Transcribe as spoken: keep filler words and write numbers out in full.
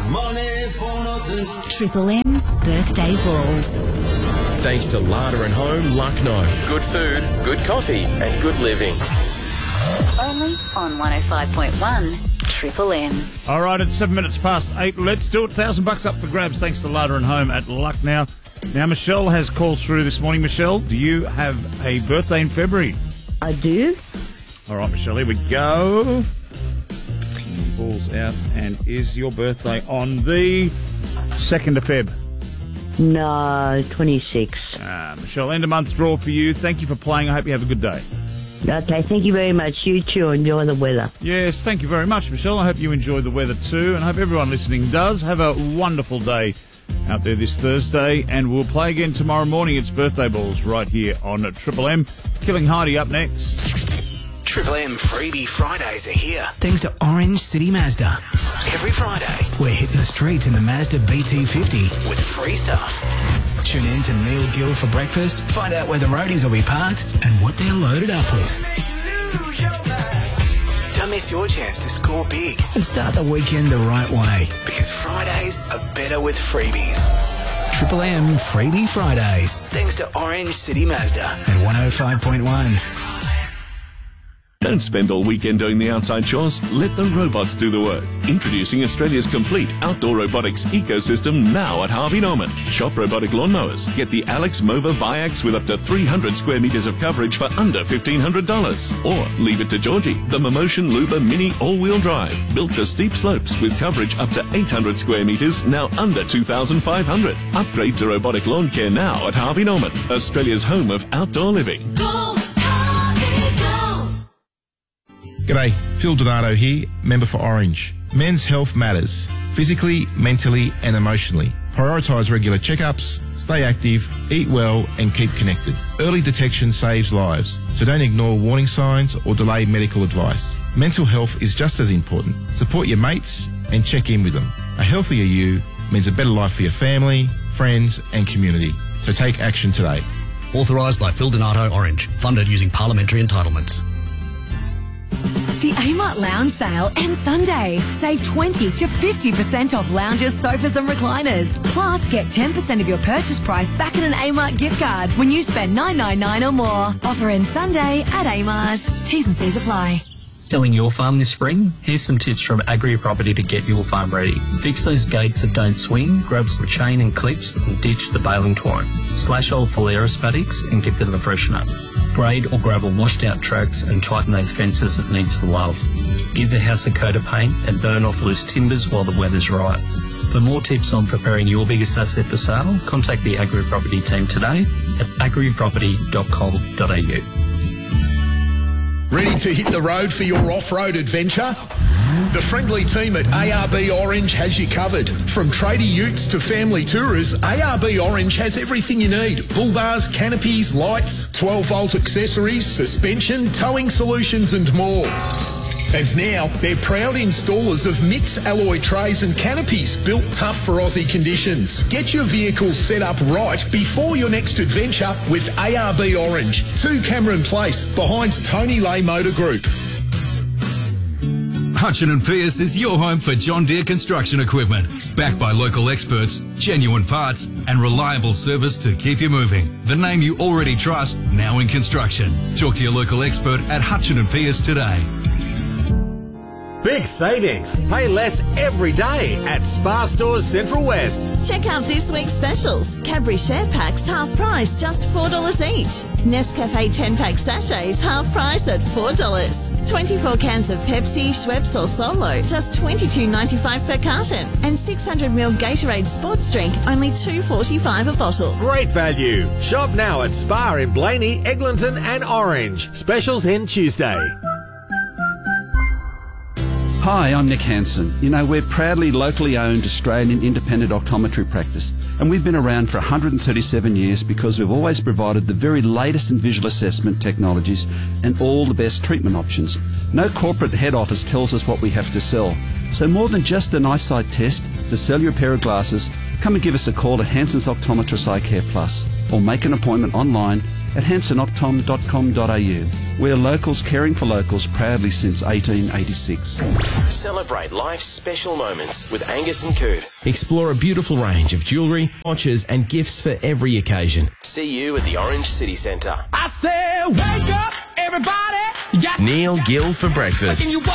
money for nothing. Triple M's birthday balls. Thanks to Larder and Home, Lucknow. Good food, good coffee, and good living. Only on one oh five point one Triple M. All right, it's seven minutes past eight. Let's do it. Thousand bucks up for grabs thanks to Larder and Home at Lucknow. Now, Michelle has calls through this morning. Michelle, do you have a birthday in February? I do. All right, Michelle, here we go. Balls out. And is your birthday on the second of Feb? No, twenty-six. Ah, Michelle, end of month draw for you. Thank you for playing. I hope you have a good day. Okay, thank you very much. You too. Enjoy the weather. Yes, thank you very much, Michelle. I hope you enjoy the weather too, and I hope everyone listening does. Have a wonderful day out there this Thursday, and we'll play again tomorrow morning. It's Birthday Balls right here on Triple M. Killing Heidi up next. Triple M Freebie Fridays are here, thanks to Orange City Mazda. Every Friday, we're hitting the streets in the Mazda B T fifty with free stuff. Tune in to Neil Gill for breakfast, find out where the roadies will be parked and what they're loaded up with. Don't miss your chance to score big and start the weekend the right way, because Fridays are better with freebies. Triple M Freebie Fridays, thanks to Orange City Mazda and one oh five point one. Don't spend all weekend doing the outside chores. Let the robots do the work. Introducing Australia's complete outdoor robotics ecosystem now at Harvey Norman. Shop robotic lawnmowers. Get the Alex Mova Viax with up to three hundred square metres of coverage for under fifteen hundred dollars. Or leave it to Georgie, the Momotion Luba Mini all-wheel drive. Built for steep slopes with coverage up to eight hundred square metres, now under two thousand five hundred dollars. Upgrade to robotic lawn care now at Harvey Norman, Australia's home of outdoor living. Go! G'day, Phil Donato here, member for Orange. Men's health matters, physically, mentally and emotionally. Prioritise regular checkups, stay active, eat well and keep connected. Early detection saves lives, so don't ignore warning signs or delay medical advice. Mental health is just as important. Support your mates and check in with them. A healthier you means a better life for your family, friends and community. So take action today. Authorised by Phil Donato, Orange. Funded using parliamentary entitlements. The Amart Lounge Sale ends Sunday. Save twenty to fifty percent off lounges, sofas and recliners. Plus, get ten percent of your purchase price back in an Amart gift card when you spend nine ninety-nine or more. Offer ends Sunday at Amart. T's and C's apply. Selling your farm this spring? Here's some tips from Agri Property to get your farm ready. Fix those gates that don't swing, grab some chain and clips and ditch the baling twine. Slash old Phalaris paddocks and give them a freshen up. Grade or gravel washed out tracks and tighten those fences that need some love. Give the house a coat of paint and burn off loose timbers while the weather's right. For more tips on preparing your biggest asset for sale, contact the Agri Property team today at agri property dot com dot a u. Ready to hit the road for your off-road adventure? The friendly team at A R B Orange has you covered. From tradie utes to family tourers, A R B Orange has everything you need. Bull bars, canopies, lights, twelve volt accessories, suspension, towing solutions and more. And now, they're proud installers of Mix alloy trays and canopies built tough for Aussie conditions. Get your vehicle set up right before your next adventure with A R B Orange. two Cameron Place, behind Tony Lay Motor Group. Hutchin and Pearce is your home for John Deere construction equipment. Backed by local experts, genuine parts and reliable service to keep you moving. The name you already trust, now in construction. Talk to your local expert at Hutchin and Pearce today. Big savings. Pay less every day at Spar Stores Central West. Check out this week's specials. Cadbury Share Packs half price, just four dollars each. Nescafe ten pack sachets half price at four dollars. twenty-four cans of Pepsi, Schweppes or Solo, just twenty-two ninety-five per carton. And six hundred milliliter Gatorade sports drink, only two forty-five a bottle. Great value. Shop now at Spar in Blaney, Eglinton and Orange. Specials end Tuesday. Hi, I'm Nick Hansen. You know, we're proudly locally owned Australian independent optometry practice, and we've been around for one hundred thirty-seven years because we've always provided the very latest in visual assessment technologies and all the best treatment options. No corporate head office tells us what we have to sell. So more than just an eyesight test, to sell your pair of glasses, come and give us a call at Hansen's Optometrist Eye Care Plus, or make an appointment online at hanson optom dot com dot a u. We're locals caring for locals proudly since eighteen eighty-six. Celebrate life's special moments with Angus and Coot. Explore a beautiful range of jewellery, watches and gifts for every occasion. See you at the Orange City Centre. I said, wake up, everybody. You got Neil Gill for breakfast. you